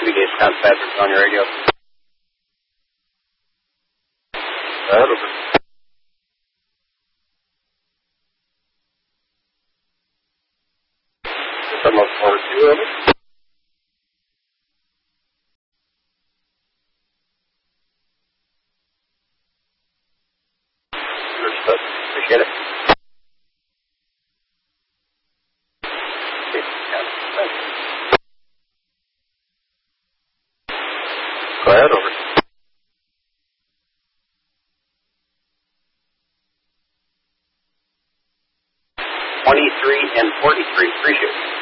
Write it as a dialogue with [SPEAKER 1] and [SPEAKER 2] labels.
[SPEAKER 1] Gate St. Patrick's on your radio. Over. Almost 42, over. Understood. Appreciate it. Go ahead, over. $23 and $43. Appreciate it.